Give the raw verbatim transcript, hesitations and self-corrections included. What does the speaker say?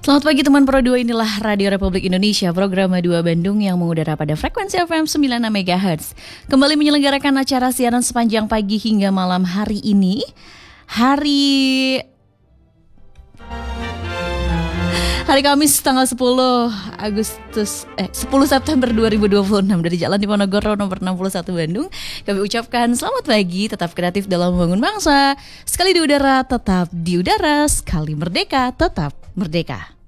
Selamat pagi teman Pro dua, inilah Radio Republik Indonesia, program dua Bandung yang mengudara pada frekuensi F M sembilan puluh enam megahertz. Kembali menyelenggarakan acara siaran sepanjang pagi hingga malam hari ini. Hari Hari Kamis tanggal sepuluh Agustus eh sepuluh September dua ribu dua puluh enam dari Jalan Diponegoro nomor enam puluh satu Bandung. Kami ucapkan selamat pagi, tetap kreatif dalam membangun bangsa. Sekali di udara tetap di udara, sekali merdeka tetap merdeka.